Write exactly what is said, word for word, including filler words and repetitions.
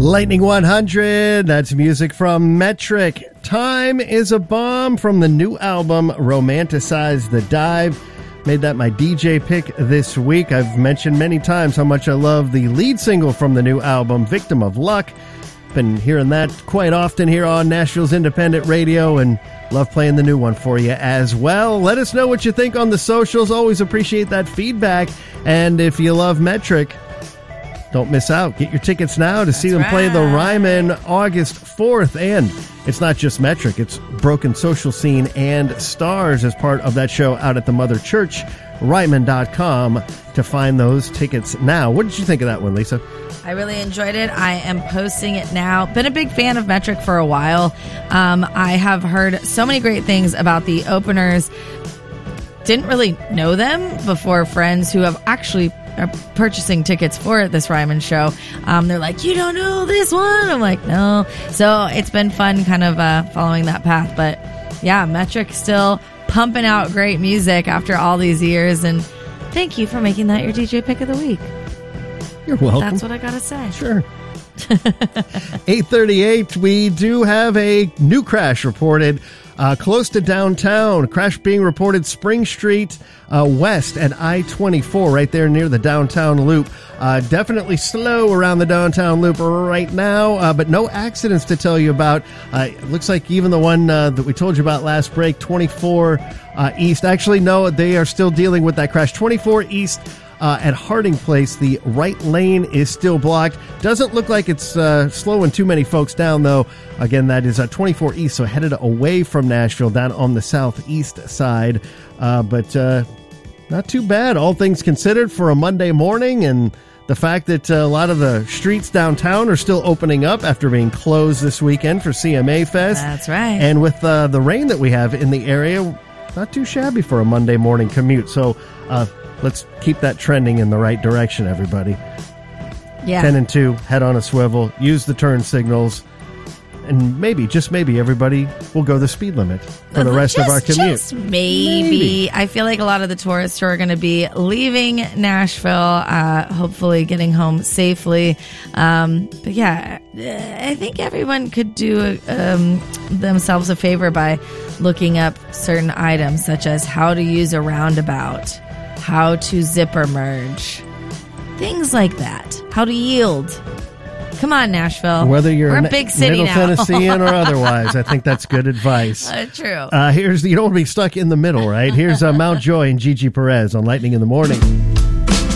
Lightning one hundred, that's music from Metric. Time is a Bomb from the new album, Romanticize the Dive. Made that my D J pick this week. I've mentioned many times how much I love the lead single from the new album, Victim of Luck. Been hearing that quite often here on Nashville's Independent Radio, and love playing the new one for you as well. Let us know what you think on the socials. Always appreciate that feedback. And if you love Metric, don't miss out. Get your tickets now to That's see them right. play the Ryman August fourth. And it's not just Metric. It's Broken Social Scene and Stars as part of that show out at the Mother Church. Ryman dot com to find those tickets now. What did you think of that one, Lisa? I really enjoyed it. I am posting it now. Been a big fan of Metric for a while. Um, I have heard so many great things about the openers. Didn't really know them before friends who have actually are purchasing tickets for this Ryman show. Um, they're like, you don't know this one? I'm like, no. So it's been fun kind of uh, following that path. But yeah, Metric still pumping out great music after all these years. And thank you for making that your D J pick of the week. You're welcome. That's what I gotta say. Sure. eight thirty-eight, we do have a new crash reported uh, close to downtown. Crash being reported Spring Street uh, west at I twenty-four, right there near the downtown loop. Uh, definitely slow around the downtown loop right now, uh, but no accidents to tell you about. Uh, it looks like even the one uh, that we told you about last break, twenty-four uh, East. Actually, no, they are still dealing with that crash. twenty-four East Uh, at Harding Place, the right lane is still blocked. Doesn't look like it's uh, slowing too many folks down, though. Again, that is uh, twenty-four East, so headed away from Nashville, down on the southeast side. Uh, but uh, not too bad, all things considered, for a Monday morning. And the fact that uh, a lot of the streets downtown are still opening up after being closed this weekend for C M A Fest. That's right. And with uh, the rain that we have in the area, not too shabby for a Monday morning commute. So, uh, let's keep that trending in the right direction, everybody. Yeah. ten and two, head on a swivel, use the turn signals, and maybe, just maybe, everybody will go the speed limit for the rest just, of our commute. Just maybe. maybe. I feel like a lot of the tourists who are going to be leaving Nashville, uh, hopefully getting home safely. Um, but yeah, I think everyone could do um, themselves a favor by looking up certain items, such as how to use a roundabout, how to zipper merge, things like that. How to yield. Come on, Nashville. Whether you're We're a a big city Middle now. Tennessean or otherwise, I think that's good advice. Uh, true. Uh, here's you don't want to be stuck in the middle, right? Here's uh, Mount Joy and Gigi Perez on Lightning in the Morning.